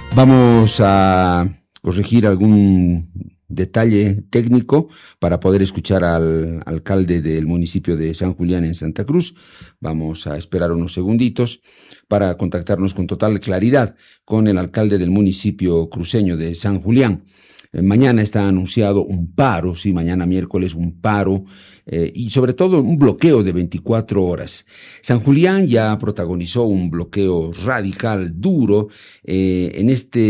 Vamos a corregir algún detalle técnico para poder escuchar al alcalde del municipio de San Julián en Santa Cruz. Vamos a esperar unos segunditos para contactarnos con total claridad con el alcalde del municipio cruceño de San Julián. Mañana está anunciado un paro, sí, mañana miércoles un paro y sobre todo un bloqueo de 24 horas. San Julián ya protagonizó un bloqueo radical, duro, en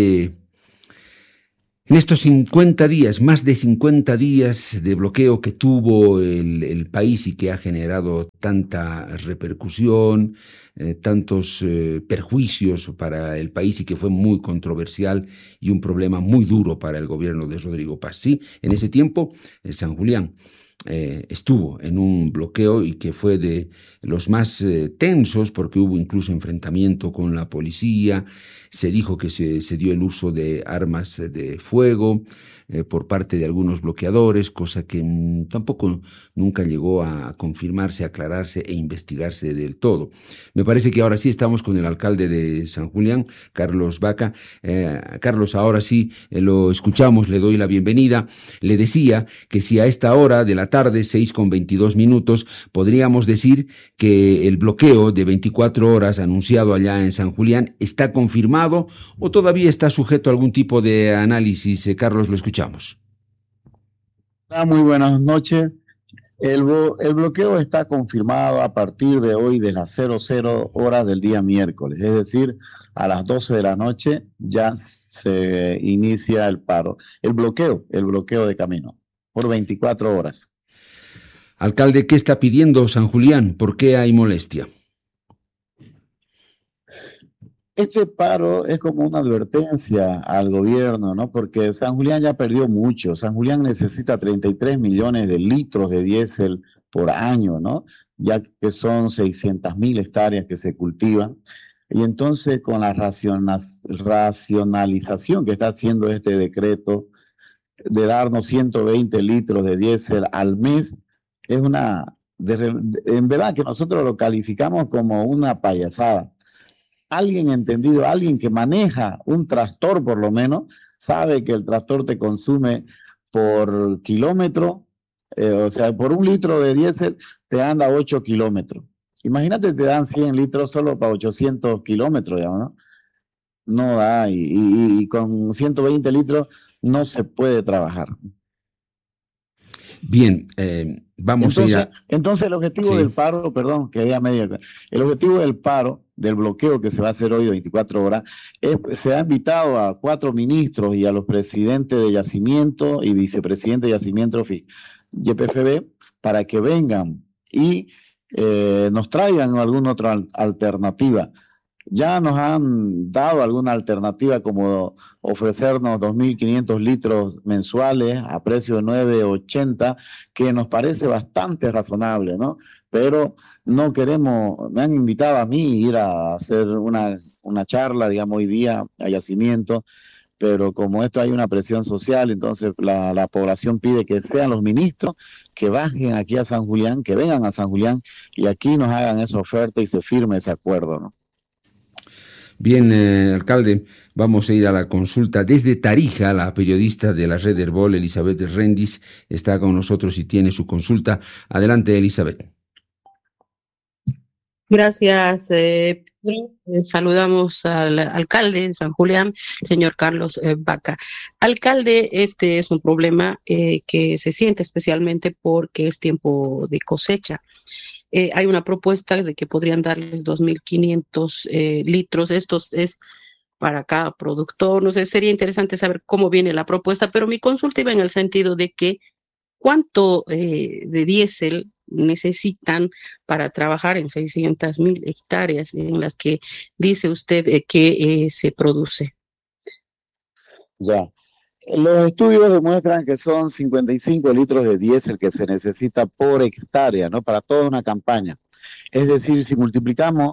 estos 50 días, más de 50 días de bloqueo que tuvo el país y que ha generado tanta repercusión, tantos perjuicios para el país y que fue muy controversial y un problema muy duro para el gobierno de Rodrigo Paz. Sí, en ese tiempo, San Julián estuvo en un bloqueo y que fue de los más tensos porque hubo incluso enfrentamiento con la policía. Se dijo que se dio el uso de armas de fuego por parte de algunos bloqueadores, cosa que tampoco nunca llegó a confirmarse, aclararse e investigarse del todo. Me parece que ahora sí estamos con el alcalde de San Julián, Carlos Vaca. Carlos, ahora sí lo escuchamos, le doy la bienvenida. Le decía que si a esta hora de la tarde, 6:22, podríamos decir que el bloqueo de 24 horas anunciado allá en San Julián está confirmado o todavía está sujeto a algún tipo de análisis. Carlos, lo escuchamos. Muy buenas noches. El bloqueo está confirmado a partir de hoy de las 00 horas del día miércoles, es decir, a las 12 de la noche ya se inicia el paro, el bloqueo de camino por 24 horas. Alcalde, ¿qué está pidiendo San Julián? ¿Por qué hay molestia? Este paro es como una advertencia al gobierno, ¿no? Porque San Julián ya perdió mucho. San Julián necesita 33 millones de litros de diésel por año, ¿no? Ya que son 600.000 hectáreas que se cultivan. Y entonces con la racionalización que está haciendo este decreto de darnos 120 litros de diésel al mes, es en verdad que nosotros lo calificamos como una payasada. Alguien entendido, alguien que maneja un tractor por lo menos, sabe que el tractor te consume por kilómetro, o sea, por un litro de diésel te anda 8 kilómetros. Imagínate, te dan 100 litros solo para 800 kilómetros, digamos, ¿no? No da, y con 120 litros no se puede trabajar. Bien, vamos entonces, a ir entonces el objetivo del paro, perdón, que ya media, el objetivo del paro, del bloqueo que se va a hacer hoy de 24 horas, se ha invitado a 4 ministros y a los presidentes de yacimiento y vicepresidentes de yacimiento YPFB para que vengan y nos traigan alguna otra alternativa. Ya nos han dado alguna alternativa como ofrecernos 2.500 litros mensuales a precio de 9.80, que nos parece bastante razonable, ¿no? Pero no queremos, me han invitado a mí a ir a hacer una charla, digamos, hoy día a yacimiento, pero como esto hay una presión social, entonces la población pide que sean los ministros que bajen aquí a San Julián, que vengan a San Julián y aquí nos hagan esa oferta y se firme ese acuerdo, ¿no? Bien, alcalde, vamos a ir a la consulta. Desde Tarija, la periodista de la red Herbol, Elizabeth Rendis, está con nosotros y tiene su consulta. Adelante, Elizabeth. Gracias, saludamos al alcalde de San Julián, señor Carlos Vaca. Alcalde, este es un problema que se siente especialmente porque es tiempo de cosecha. Hay una propuesta de que podrían darles 2.500 litros. Esto es para cada productor. No sé, sería interesante saber cómo viene la propuesta, pero mi consulta iba en el sentido de que cuánto de diésel necesitan para trabajar en 600.000 hectáreas en las que dice usted que se produce. Ya. Los estudios demuestran que son 55 litros de diésel que se necesita por hectárea, ¿no? Para toda una campaña. Es decir, si multiplicamos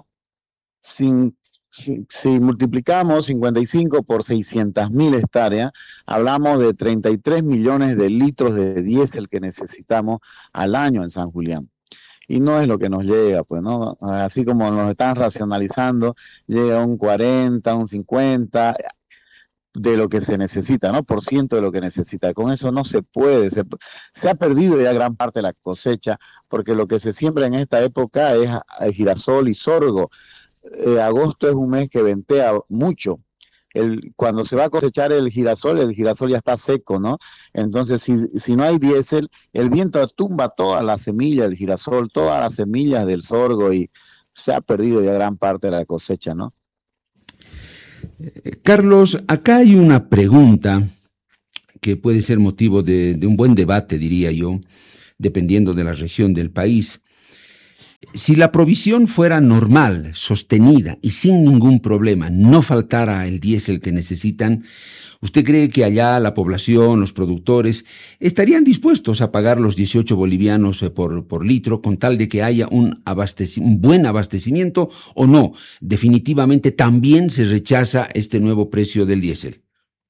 55 por 600.000 hectáreas, hablamos de 33 millones de litros de diésel que necesitamos al año en San Julián. Y no es lo que nos llega, pues, ¿no? Así como nos están racionalizando, llega un 40, un 50. de lo que se necesita, ¿no? Por ciento de lo que necesita. Con eso no se puede. Se ha perdido ya gran parte de la cosecha, porque lo que se siembra en esta época es girasol y sorgo. Agosto es un mes que ventea mucho. Cuando se va a cosechar el girasol ya está seco, ¿no? Entonces, si no hay diésel, el viento tumba todas las semillas del girasol, todas las semillas del sorgo, y se ha perdido ya gran parte de la cosecha, ¿no? Carlos, acá hay una pregunta que puede ser motivo de un buen debate, diría yo, dependiendo de la región del país. Si la provisión fuera normal, sostenida y sin ningún problema, no faltara el diésel que necesitan, ¿usted cree que allá la población, los productores, estarían dispuestos a pagar los 18 bolivianos por litro con tal de que haya un buen abastecimiento, o no? Definitivamente también se rechaza este nuevo precio del diésel.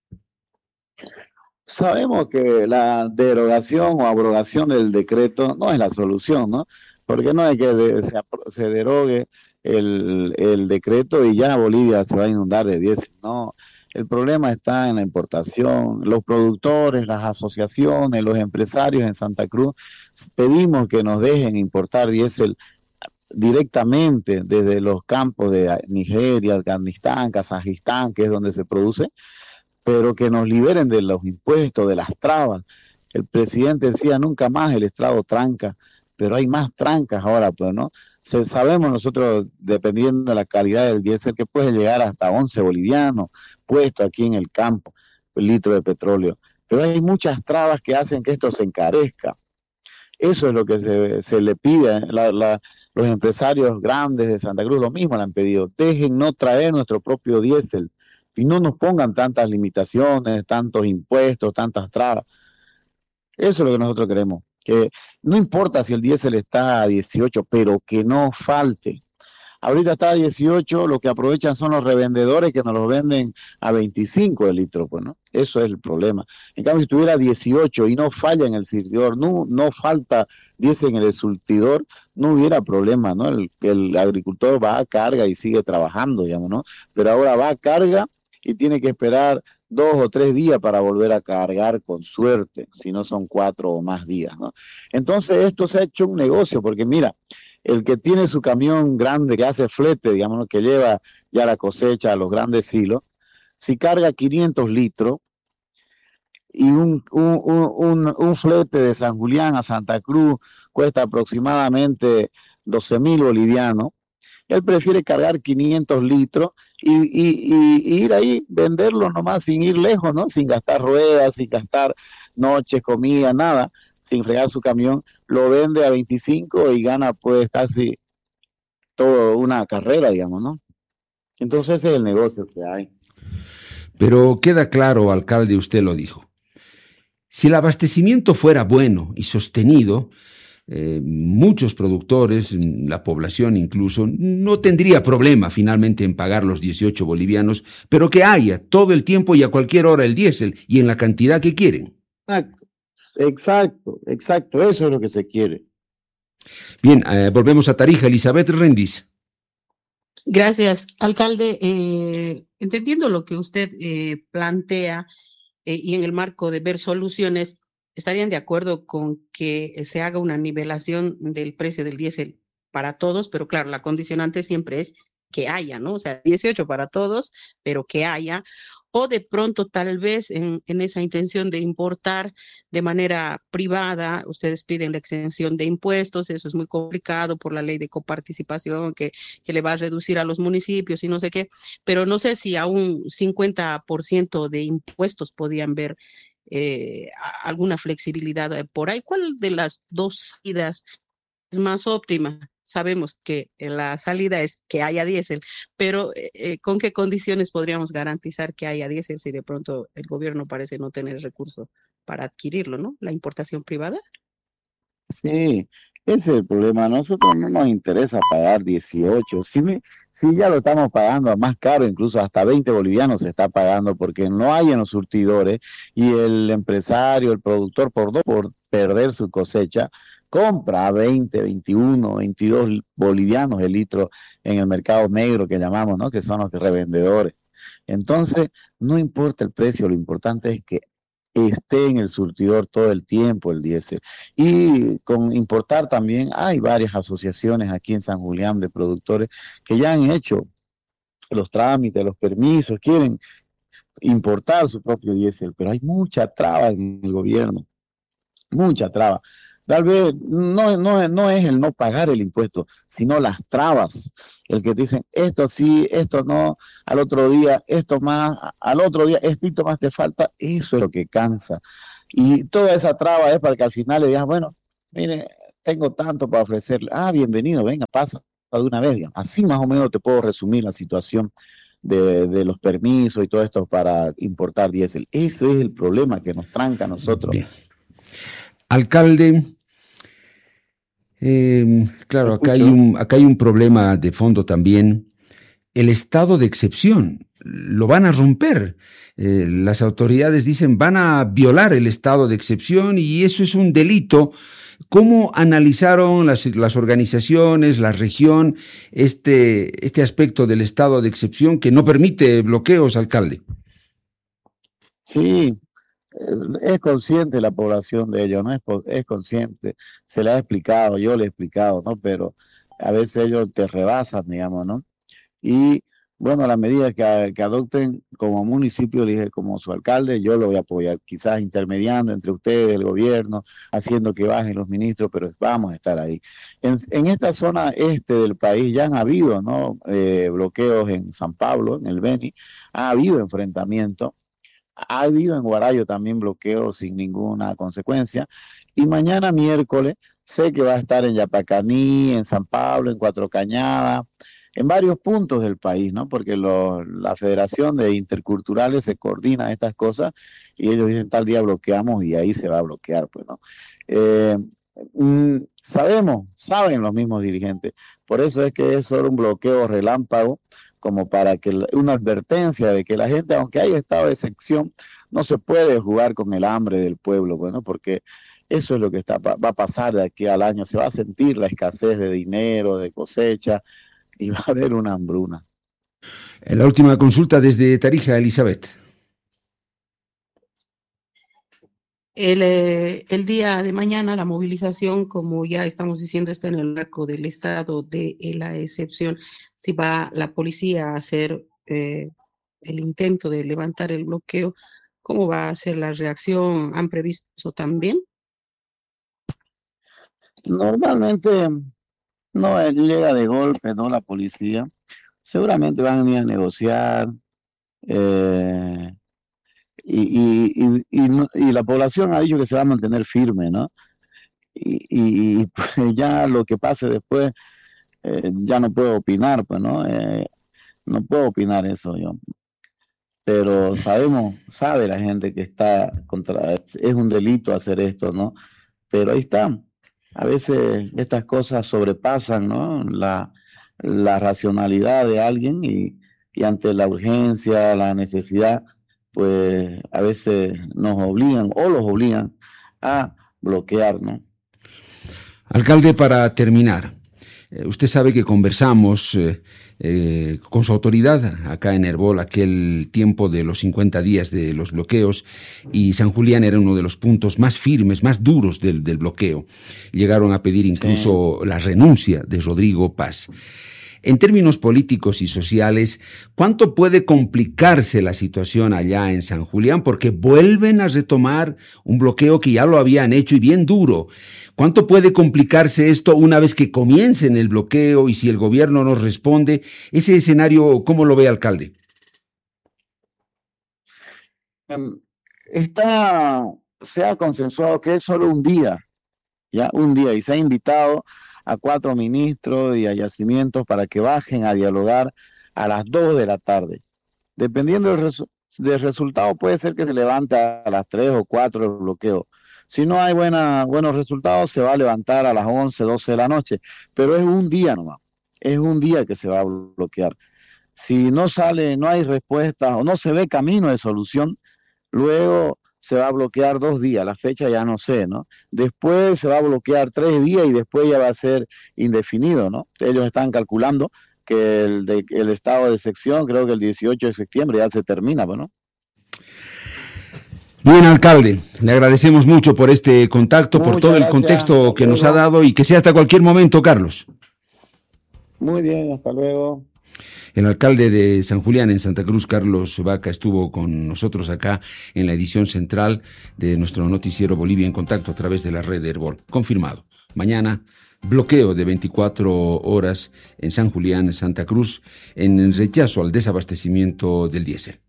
Sabemos que la derogación o abrogación del decreto no es la solución, ¿no? Porque no es que se derogue el decreto y ya Bolivia se va a inundar de diésel, no. El problema está en la importación. Los productores, las asociaciones, los empresarios en Santa Cruz pedimos que nos dejen importar diésel directamente desde los campos de Nigeria, Afganistán, Kazajistán, que es donde se produce, pero que nos liberen de los impuestos, de las trabas. El presidente decía nunca más el estrado tranca, pero hay más trancas ahora, pues, ¿no? Sabemos nosotros, dependiendo de la calidad del diésel, que puede llegar hasta 11 bolivianos puesto aquí en el campo, el litro de petróleo. Pero hay muchas trabas que hacen que esto se encarezca. Eso es lo que se le pide. Los empresarios grandes de Santa Cruz lo mismo le han pedido. Dejen no traer nuestro propio diésel y no nos pongan tantas limitaciones, tantos impuestos, tantas trabas. Eso es lo que nosotros queremos. Que no importa si el diésel está a 18, pero que no falte. Ahorita está a 18, lo que aprovechan son los revendedores que nos los venden a 25 el litro, pues, ¿no? Eso es el problema. En cambio, si tuviera 18 y no falla en el surtidor, no falta diésel en el surtidor, no hubiera problema, ¿no? El agricultor va a carga y sigue trabajando, digamos, ¿no? Pero ahora va a carga y tiene que esperar 2 o 3 días para volver a cargar con suerte, si no son 4 o más días, ¿no? Entonces esto se ha hecho un negocio, porque mira, el que tiene su camión grande que hace flete, digamos, que lleva ya la cosecha a los grandes silos, si carga 500 litros y un flete de San Julián a Santa Cruz cuesta aproximadamente 12.000 bolivianos, él prefiere cargar 500 litros y ir ahí, venderlo nomás sin ir lejos, ¿no? Sin gastar ruedas, sin gastar noches, comida, nada, sin fregar su camión, lo vende a 25 y gana pues casi toda una carrera, digamos, ¿no? Entonces ese es el negocio que hay. Pero queda claro, alcalde, usted lo dijo. Si el abastecimiento fuera bueno y sostenido, muchos productores, la población incluso, no tendría problema finalmente en pagar los 18 bolivianos, pero que haya todo el tiempo y a cualquier hora el diésel y en la cantidad que quieren. Exacto, eso es lo que se quiere. Bien, volvemos a Tarija. Elizabeth Rendiz. Gracias, alcalde. Entendiendo lo que usted plantea y en el marco de ver soluciones, ¿estarían de acuerdo con que se haga una nivelación del precio del diésel para todos? Pero claro, la condicionante siempre es que haya, ¿no? O sea, 18 para todos, pero que haya. O de pronto, tal vez, en esa intención de importar de manera privada, ustedes piden la exención de impuestos, eso es muy complicado por la ley de coparticipación que le va a reducir a los municipios y no sé qué, pero no sé si a un 50% de impuestos podían ver alguna flexibilidad por ahí. ¿Cuál de las dos salidas es más óptima? Sabemos que la salida es que haya diésel, pero ¿con qué condiciones podríamos garantizar que haya diésel si de pronto el gobierno parece no tener recursos para adquirirlo, ¿no? La importación privada. Sí, ese es el problema. A nosotros no nos interesa pagar 18. Si ya lo estamos pagando a más caro, incluso hasta 20 bolivianos se está pagando porque no hay en los surtidores y el empresario, el productor, por perder su cosecha, compra a 20, 21, 22 bolivianos el litro en el mercado negro que llamamos, ¿no? Que son los revendedores. Entonces, no importa el precio, lo importante es que esté en el surtidor todo el tiempo el diésel. Y con importar también, hay varias asociaciones aquí en San Julián de productores que ya han hecho los trámites, los permisos, quieren importar su propio diésel, pero hay mucha traba en el gobierno, mucha traba. Tal vez no es el no pagar el impuesto, sino las trabas. El que te dicen, esto sí, esto no, al otro día, esto más, al otro día, esto más te falta, eso es lo que cansa. Y toda esa traba es para que al final le digas, bueno, mire, tengo tanto para ofrecerle. Ah, bienvenido, venga, pasa de una vez. Digamos. Así más o menos te puedo resumir la situación de los permisos y todo esto para importar diésel. Eso es el problema que nos tranca a nosotros. Bien. Alcalde, claro, acá hay un problema de fondo también. El estado de excepción lo van a romper. Las autoridades dicen van a violar el estado de excepción y eso es un delito. ¿Cómo analizaron las organizaciones, la región, este aspecto del estado de excepción que no permite bloqueos, alcalde? Sí, es consciente la población de ello, ¿no? Es consciente, se le ha explicado, yo le he explicado, ¿no? Pero a veces ellos te rebasan, digamos, ¿no? Y bueno, a la medida que adopten como municipio, le dije, como su alcalde, yo lo voy a apoyar, quizás intermediando entre ustedes, el gobierno, haciendo que bajen los ministros, pero vamos a estar ahí. En esta zona este del país ya han habido, ¿no? Bloqueos en San Pablo, en el Beni, ha habido enfrentamientos. Ha habido en Guarayo también bloqueos sin ninguna consecuencia. Y mañana miércoles sé que va a estar en Yapacaní, en San Pablo, en Cuatro Cañadas, en varios puntos del país, ¿no? Porque la Federación de Interculturales se coordina estas cosas y ellos dicen tal día bloqueamos y ahí se va a bloquear, pues, ¿no? Saben los mismos dirigentes. Por eso es que es solo un bloqueo relámpago, como para que una advertencia de que la gente, aunque haya estado de excepción, no se puede jugar con el hambre del pueblo, bueno, porque eso es lo que va a pasar de aquí al año, se va a sentir la escasez de dinero, de cosecha, y va a haber una hambruna. En la última consulta desde Tarija, Elizabeth. El día de mañana la movilización, como ya estamos diciendo, está en el marco del estado de la excepción. Si va la policía a hacer el intento de levantar el bloqueo, ¿cómo va a ser la reacción? ¿Han previsto eso también? Normalmente no llega de golpe, ¿no? La policía. Seguramente van a ir a negociar. Y la población ha dicho que se va a mantener firme, ¿no? Y pues ya lo que pase después, ya no puedo opinar, pues, ¿no? No puedo opinar eso yo. Pero sabe la gente que es un delito hacer esto, ¿no? Pero ahí está. A veces estas cosas sobrepasan, ¿no? La racionalidad de alguien y ante la urgencia, la necesidad, pues a veces nos obligan o los obligan a bloquear, ¿no? Alcalde, para terminar, usted sabe que conversamos con su autoridad acá en Herbol aquel tiempo de los 50 días de los bloqueos y San Julián era uno de los puntos más firmes, más duros del bloqueo. Llegaron a pedir incluso la renuncia de Rodrigo Paz. En términos políticos y sociales, ¿cuánto puede complicarse la situación allá en San Julián? Porque vuelven a retomar un bloqueo que ya lo habían hecho y bien duro. ¿Cuánto puede complicarse esto una vez que comiencen el bloqueo y si el gobierno nos responde? Ese escenario, ¿cómo lo ve, alcalde? Se ha consensuado que es solo un día, ya un día, y se ha invitado a 4 ministros y a yacimientos para que bajen a dialogar a las 2 de la tarde. Dependiendo del resultado, puede ser que se levante a las 3 o 4 el bloqueo. Si no hay buenos resultados, se va a levantar a las 11, 12 de la noche. Pero es un día nomás. Es un día que se va a bloquear. Si no hay respuesta o no se ve camino de solución, luego se va a bloquear 2 días, la fecha ya no sé, ¿no? Después se va a bloquear 3 días y después ya va a ser indefinido, ¿no? Ellos están calculando que el estado de excepción, creo que el 18 de septiembre ya se termina, ¿no? Bien, alcalde, le agradecemos mucho por este contacto, por todo el contexto que nos ha dado y que sea hasta cualquier momento, Carlos. Muy bien, hasta luego. El alcalde de San Julián, en Santa Cruz, Carlos Baca, estuvo con nosotros acá en la edición central de nuestro noticiero Bolivia en Contacto a través de la red de Herbol. Confirmado. Mañana, bloqueo de 24 horas en San Julián, Santa Cruz, en rechazo al desabastecimiento del diésel.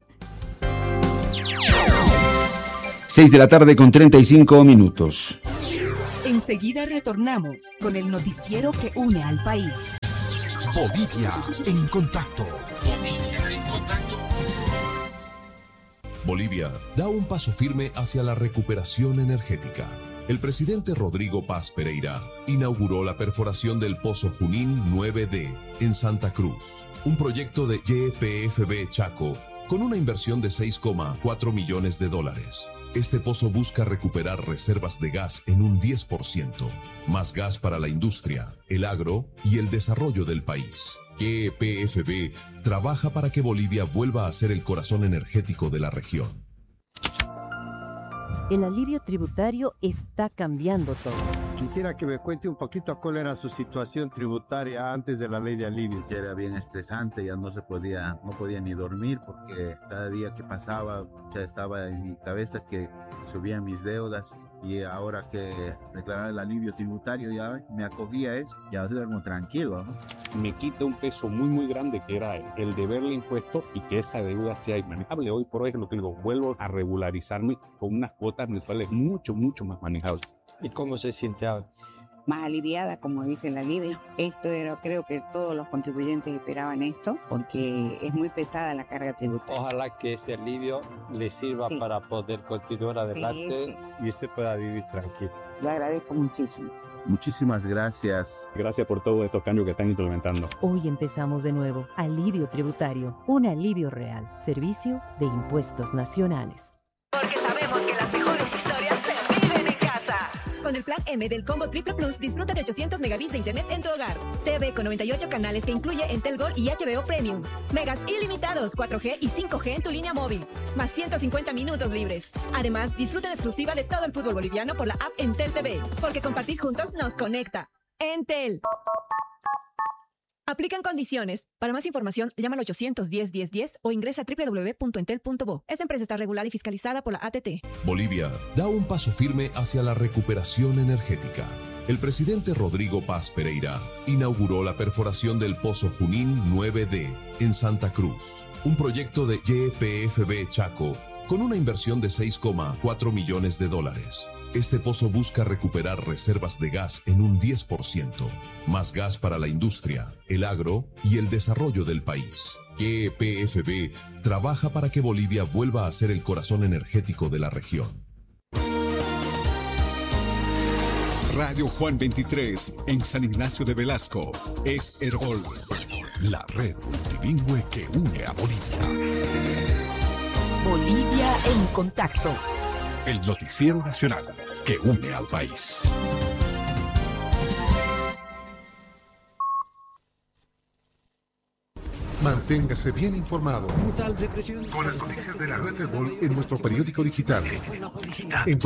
6:35 p.m. Enseguida retornamos con el noticiero que une al país. Bolivia en Contacto. Bolivia da un paso firme hacia la recuperación energética. El presidente Rodrigo Paz Pereira inauguró la perforación del Pozo Junín 9D en Santa Cruz, un proyecto de YPFB Chaco con una inversión de $6,4 millones. Este pozo busca recuperar reservas de gas en un 10%, más gas para la industria, el agro y el desarrollo del país. YPFB trabaja para que Bolivia vuelva a ser el corazón energético de la región. El alivio tributario está cambiando todo. Quisiera que me cuente un poquito cuál era su situación tributaria antes de la ley de alivio. Ya era bien estresante, ya no podía ni dormir porque cada día que pasaba ya estaba en mi cabeza que subían mis deudas, y ahora que declarar el alivio tributario ya me acogía eso, ya duermo tranquilo, ¿no? Me quita un peso muy grande que era el deberle impuesto y que esa deuda sea inmanejable. Hoy por hoy es lo que digo, vuelvo a regularizarme con unas cuotas mensuales mucho más manejables. ¿Y cómo se siente ahora? Más aliviada, como dice el alivio. Creo que todos los contribuyentes esperaban esto, porque es muy pesada la carga tributaria. Ojalá que este alivio le sirva para poder continuar adelante y usted pueda vivir tranquilo. Lo agradezco muchísimo. Muchísimas gracias. Gracias por todos estos cambios que están implementando. Hoy empezamos de nuevo. Alivio tributario. Un alivio real. Servicio de Impuestos Nacionales. Porque sabemos que las mejores historias se viven en casa. Con el plan M del Combo Triple Plus, disfruta de 800 megabits de internet en tu hogar. TV con 98 canales que incluye Entel Gold y HBO Premium. Megas ilimitados, 4G y 5G en tu línea móvil. Más 150 minutos libres. Además, disfruta en exclusiva de todo el fútbol boliviano por la app Entel TV. Porque compartir juntos nos conecta. Entel. Aplican condiciones. Para más información, llama al 810-1010 o ingresa a www.entel.bo. Esta empresa está regulada y fiscalizada por la ATT. Bolivia da un paso firme hacia la recuperación energética. El presidente Rodrigo Paz Pereira inauguró la perforación del Pozo Junín 9D en Santa Cruz, un proyecto de YPFB Chaco con una inversión de $6,4 millones. Este pozo busca recuperar reservas de gas en un 10%, más gas para la industria, el agro y el desarrollo del país. YPFB trabaja para que Bolivia vuelva a ser el corazón energético de la región. Radio Juan 23 en San Ignacio de Velasco es Herbol, la red multilingüe que une a Bolivia. Bolivia en Contacto. El noticiero nacional que une al país. Manténgase bien informado con las noticias de la red Herbol en nuestro periódico digital en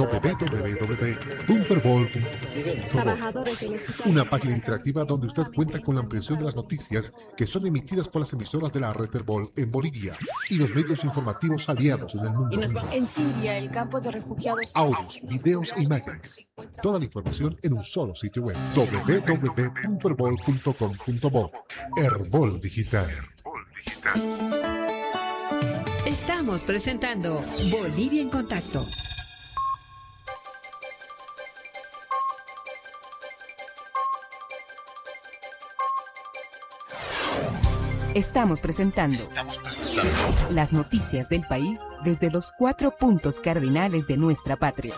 www.herbol.com. Una página interactiva donde usted cuenta con la ampliación de las noticias que son emitidas por las emisoras de la red Herbol en Bolivia y los medios informativos aliados en el mundo. En Siria, el campo de refugiados. Audios, videos e imágenes. Toda la información en un solo sitio web. www.herbol.com.bo. Herbol Digital. Estamos presentando Bolivia en Contacto. Estamos presentando las noticias del país desde los 4 puntos cardinales de nuestra patria.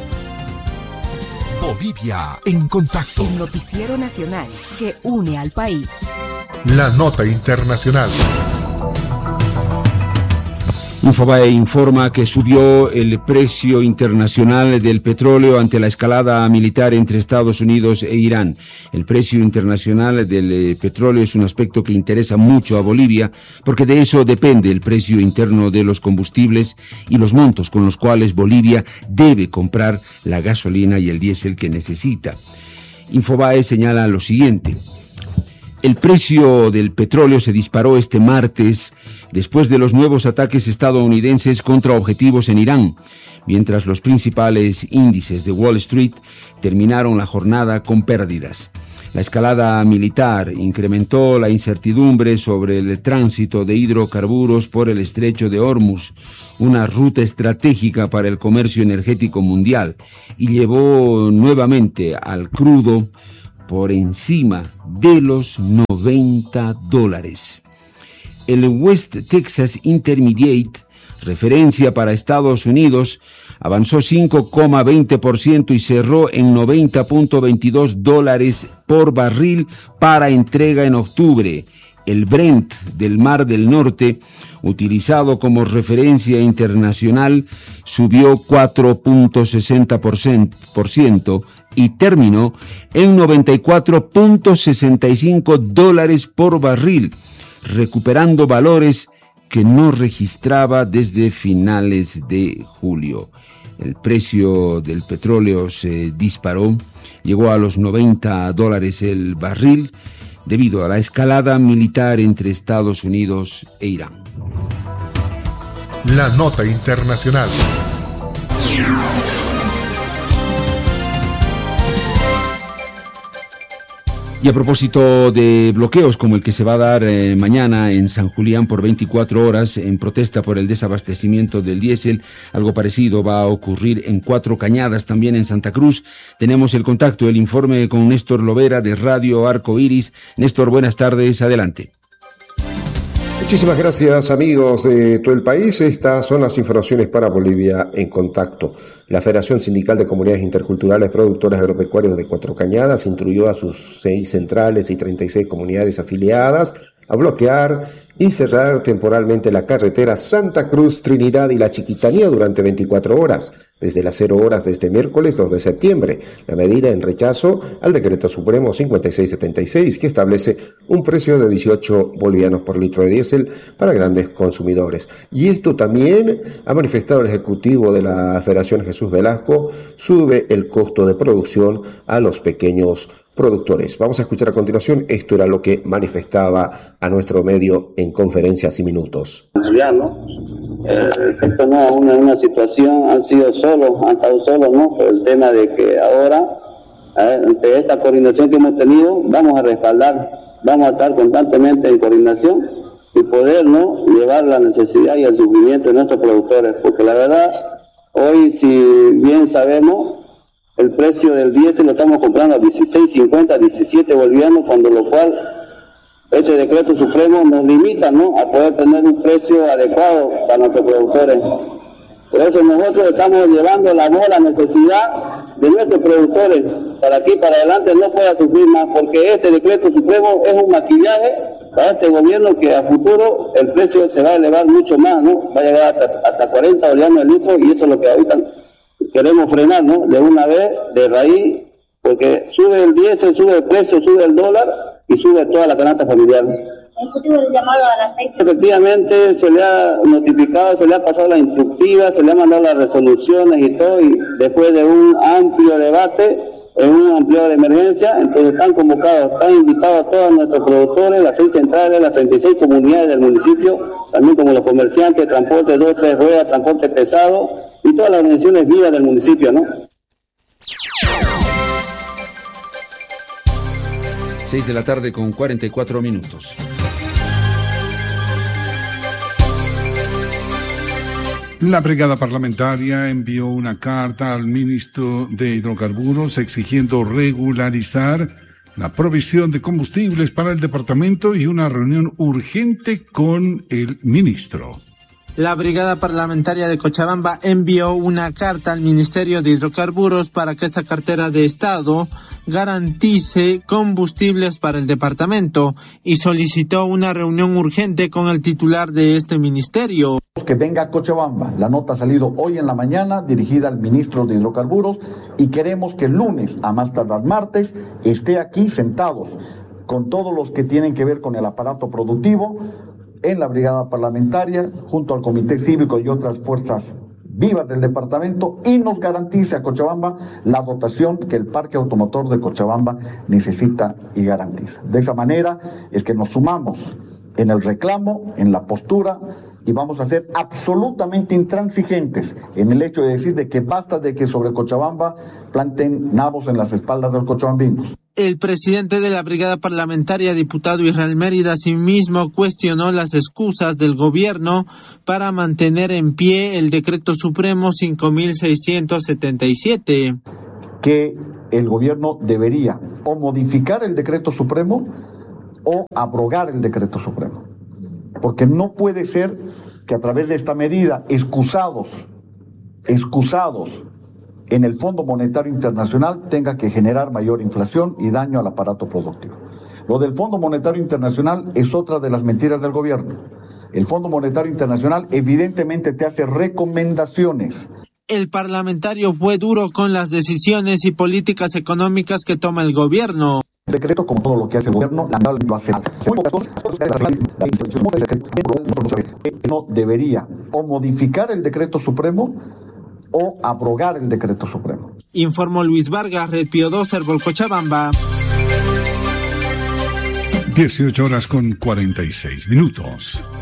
Bolivia en Contacto. El noticiero nacional que une al país. La nota internacional. Infobae informa que subió el precio internacional del petróleo ante la escalada militar entre Estados Unidos e Irán. El precio internacional del petróleo es un aspecto que interesa mucho a Bolivia porque de eso depende el precio interno de los combustibles y los montos con los cuales Bolivia debe comprar la gasolina y el diésel que necesita. Infobae señala lo siguiente. El precio del petróleo se disparó este martes después de los nuevos ataques estadounidenses contra objetivos en Irán, mientras los principales índices de Wall Street terminaron la jornada con pérdidas. La escalada militar incrementó la incertidumbre sobre el tránsito de hidrocarburos por el estrecho de Hormuz, una ruta estratégica para el comercio energético mundial, y llevó nuevamente al crudo por encima de los $90. El West Texas Intermediate, referencia para Estados Unidos, avanzó 5,20% y cerró en $90.22 por barril para entrega en octubre. El Brent del Mar del Norte, utilizado como referencia internacional, subió 4.60% y terminó en $94.65 por barril, recuperando valores que no registraba desde finales de julio. El precio del petróleo se disparó, llegó a los $90 el barril debido a la escalada militar entre Estados Unidos e Irán. La nota internacional. Y a propósito de bloqueos como el que se va a dar mañana en San Julián por 24 horas en protesta por el desabastecimiento del diésel, algo parecido va a ocurrir en Cuatro Cañadas, también en Santa Cruz. Tenemos el contacto, el informe con Néstor Lovera de Radio Arco Iris. Néstor, buenas tardes, adelante. Muchísimas gracias, amigos de todo el país. Estas son las informaciones para Bolivia en Contacto. La Federación Sindical de Comunidades Interculturales Productores Agropecuarios de Cuatro Cañadas instruyó a sus 6 centrales y 36 comunidades afiliadas a bloquear y cerrar temporalmente la carretera Santa Cruz, Trinidad y La Chiquitanía durante 24 horas, desde las 0 horas de este miércoles 2 de septiembre. La medida en rechazo al Decreto Supremo 5676, que establece un precio de 18 bolivianos por litro de diésel para grandes consumidores. Y esto también ha manifestado el Ejecutivo de la Federación, Jesús Velasco, sube el costo de producción a los pequeños productores. Vamos a escuchar a continuación, esto era lo que manifestaba a nuestro medio en conferencias y minutos. Esto no es una situación, han estado solos, ¿no? Por el tema de que ahora, ante esta coordinación que hemos tenido, vamos a respaldar, vamos a estar constantemente en coordinación y poder, ¿no?, llevar la necesidad y el sufrimiento de nuestros productores, porque la verdad, hoy, si bien sabemos, el precio del diésel lo estamos comprando a 16.50, 17 bolivianos, cuando lo cual este decreto supremo nos limita, ¿no?, a poder tener un precio adecuado para nuestros productores. Por eso nosotros estamos llevando la necesidad de nuestros productores para aquí para adelante no pueda sufrir más, porque este decreto supremo es un maquillaje para este gobierno que a futuro el precio se va a elevar mucho más, ¿no? Va a llegar hasta 40 bolivianos el litro, y eso es lo que ahorita queremos frenar, ¿no?, de una vez, de raíz, porque sube el diésel, sube el precio, sube el dólar y sube toda la canasta familiar. ¿El motivo del llamado a las 6? Efectivamente, se le ha notificado, se le ha pasado la instructiva, se le ha mandado las resoluciones y todo, y después de un amplio debate, en un amplio de emergencia, entonces están convocados, están invitados a todos nuestros productores, las 6 centrales, las 36 comunidades del municipio, también como los comerciantes, transporte 2, 3 ruedas, transporte pesado y todas las organizaciones vivas del municipio, ¿no? 6 de la tarde con 44 minutos. La brigada parlamentaria envió una carta al ministro de Hidrocarburos exigiendo regularizar la provisión de combustibles para el departamento y una reunión urgente con el ministro. La Brigada Parlamentaria de Cochabamba envió una carta al Ministerio de Hidrocarburos para que esa cartera de Estado garantice combustibles para el departamento y solicitó una reunión urgente con el titular de este ministerio. Que venga a Cochabamba. La nota ha salido hoy en la mañana, dirigida al ministro de Hidrocarburos, y queremos que el lunes, a más tardar martes, esté aquí sentados con todos los que tienen que ver con el aparato productivo en la brigada parlamentaria, junto al comité cívico y otras fuerzas vivas del departamento, y nos garantice a Cochabamba la dotación que el parque automotor de Cochabamba necesita y garantiza. De esa manera es que nos sumamos en el reclamo, en la postura, y vamos a ser absolutamente intransigentes en el hecho de decir de que basta de que sobre Cochabamba planten nabos en las espaldas de los cochabambinos. El presidente de la Brigada Parlamentaria, diputado Israel Mérida, asimismo cuestionó las excusas del gobierno para mantener en pie el Decreto Supremo 5677. Que el gobierno debería o modificar el Decreto Supremo o abrogar el Decreto Supremo. Porque no puede ser que a través de esta medida, excusados en el Fondo Monetario Internacional, tenga que generar mayor inflación y daño al aparato productivo. Lo del Fondo Monetario Internacional es otra de las mentiras del gobierno. El Fondo Monetario Internacional evidentemente te hace recomendaciones. El parlamentario fue duro con las decisiones y políticas económicas que toma el gobierno. El decreto, como todo lo que hace el gobierno, lamentablemente lo hace mal. No debería o modificar el Decreto Supremo o abrogar el Decreto Supremo. Informó Luis Vargas, Red Pío 2, Herbol, Cochabamba. 18 horas con 46 minutos.